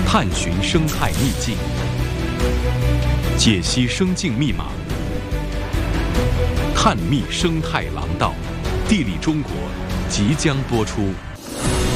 探寻生态秘境，解析生境密码，探秘生态廊道。地理中国即将播出。